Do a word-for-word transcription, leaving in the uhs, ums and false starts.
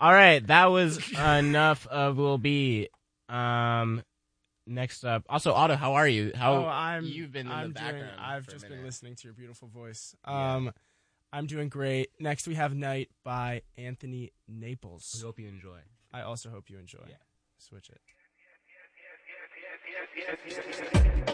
All right, that was enough of Will Be. Um, next up, also Otto, how are you? How oh, I'm. you've been in I'm the doing. background? I've for a just minute. been listening to your beautiful voice. Yeah. Um, I'm doing great. Next, we have Night by Anthony Naples. We hope you enjoy. I also hope you enjoy. Yeah. Switch it.